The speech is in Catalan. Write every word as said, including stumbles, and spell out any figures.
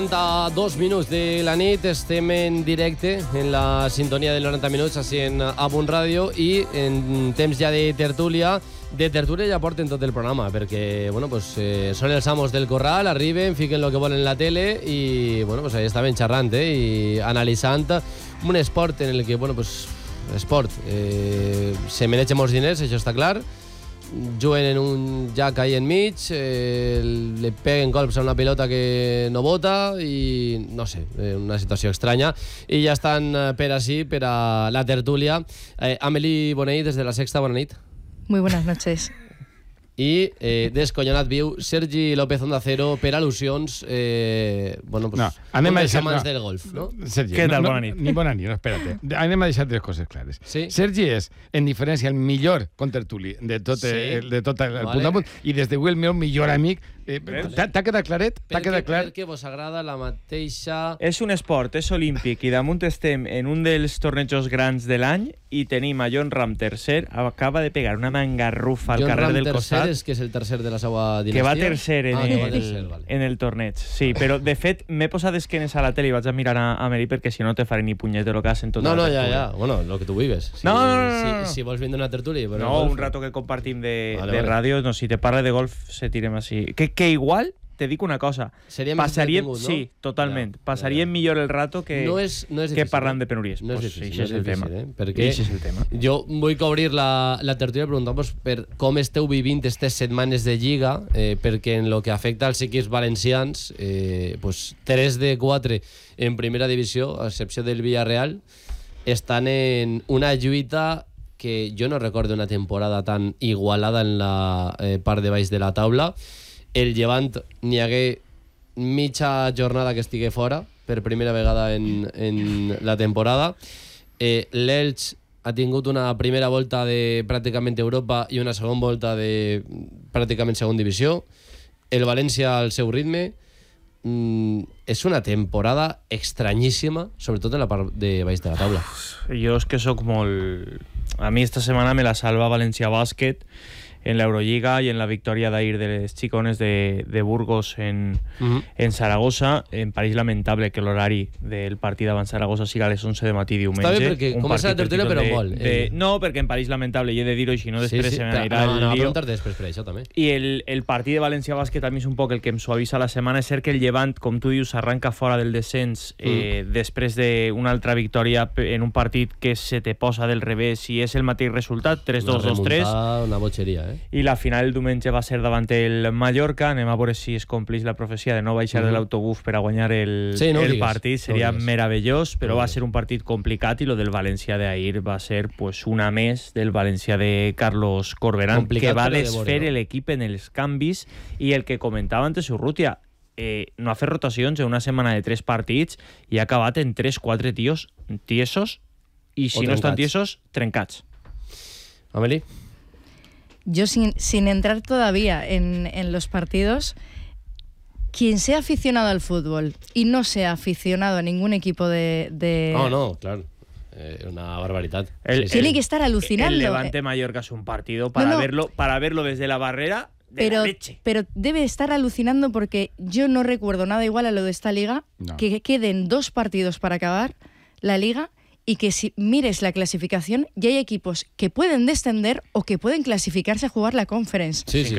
Dos minuts de la nit, estem en directe en la sintonia del noranta minuts així en Apunt Ràdio i en temps ja de tertúlia. De tertúlia ja porten tot el programa perquè bueno, pues, eh, són els amos del corral, arriben, fiquen el que volen en la tele i bueno, pues, ahí estaven xerrant eh, i analitzant un esport en el que bueno, pues, esport eh, se mereixen molts diners, això està clar. Juguen en un jack ahí enmig, eh, le peguen colps a una pilota que no bota i no sé, eh, una situació estranya. I ja estan per així, per a la tertúlia. Eh, Amélie Bonell, des de La Sexta, bona nit. Muy buenas noches. I eh, descollonat viu Sergi López Onda Cero per al·lusions eh, bueno, pues, no, anem un a dels deixar, amants no, del golf, no? Sergi, Què tal? no, Bona nit. Ni bona nit, no, espérate. Anem a deixar tres coses clares. Sí? Sergi és, en diferència, el millor contertuli de tot, Sí. el, de tot el Vale. punt a punt, i des d'avui el meu millor amic. Eh, Vale. T'ha quedat claret? T'ha quedat clar? Perquè vos agrada la mateixa... És un esport, és olímpic, i damunt estem en un dels tornejos grans de l'any i tenim a Jon Ram tercer, acaba de pegar una mangarrufa al Jon carrer Ram del tercer costat, és que és el tercer de la seva dinastia? que va tercer en, ah, el, que va tercer, vale. en el torneig. Sí, però de fet m'he posat esquenes a la tele i vaig a mirar a, a Meri perquè si no te faré ni punyet de lo que hacen tota No, la no, ja, tertúlia. ja. Bueno, lo que tu vives. Si, No, no, no, no, no. Si, si vols vindre una tertúlia... Però No, golf, un rato que compartim de, Vale, de vale. ràdio, no, si te parla de golf se tirem així. Que, que igual, te dic una cosa, Seria més passaríem, entretingut, no? sí, totalment, Ja, passaríem ja. millor el rato que, no és, no és que difícil, parlant eh? de penúries. No és Pues, difícil, això no és el difícil, tema. eh? Perquè Això és el tema. jo vull que obrir la, la tertúlia preguntant-vos per com esteu vivint aquestes setmanes de Lliga, eh, perquè en lo que afecta als equips valencians, eh, pues, tres de quatre en primera divisió, a excepció del Villarreal, estan en una lluita que jo no recordo una temporada tan igualada en la eh, part de baix de la taula. El Llevant n'hi hagué mitja jornada que estigué fora per primera vegada en, en la temporada. Eh, L'Elx ha tingut una primera volta de pràcticament Europa i una segona volta de pràcticament segona divisió. El València al seu ritme. Mm, és una temporada estranyíssima, sobretot en la part de baix de la taula. Jo és que sóc molt... A mi esta setmana me la salva València Bàsquet en l'Eurolliga i en la victòria d'ahir de les xicones de, de Burgos en, Uh-huh. en Saragossa. En París, lamentable que l'horari del partit davant Saragossa siga a les onze de matí diumenge. Està bé perquè Un comença la partit tertúlia, del però de, molt. De, El- no, perquè en París, lamentable, i he de dir-ho així, no després se me però- n'anirà no, no, el lío. preguntar després per això també. I el, el partit de València Bàsquet a mi és un poc el que em suavisa la setmana. És cert que el Llevant, com tu dius, arranca fora del descens eh, mm. després d'una altra victòria en un partit que se te posa del revés i és el mateix resultat, tres dos dos tres. Una botxeria, eh? I la final el diumenge va ser davant el Mallorca. Anem a veure si es complix la profecia de no baixar Mhm. de l'autobús per a guanyar el, Sí, no ho el digues, partit. no ho Seria digues. meravellós, però No ho va digues. ser un partit complicat i lo del València d'ahir va ser pues, una més del València de Carlos Corberán, Complicat, que va però de desfer veure, no? l'equip en els canvis i el que comentava antes Urrutia, eh, no ha fet rotacions en una setmana de tres partits i ha acabat en tres quatre tios tiesos i si O no estan trencats. tiesos, trencats. Amélie. Yo sin, sin entrar todavía en, en los partidos, quien sea aficionado al fútbol y no sea aficionado a ningún equipo de... de- No, no, claro. Eh, una barbaridad. El- Sí, sí. Tiene que estar alucinando. El Levante Mallorca es un partido para No, no. verlo para verlo desde la barrera de Pero, la leche. pero debe estar alucinando porque yo no recuerdo nada igual a lo de esta liga, No. que queden dos partidos para acabar la liga y que si mires la clasificación ya hay equipos que pueden descender o que pueden clasificarse a jugar la Conference. Sí, sí, sí.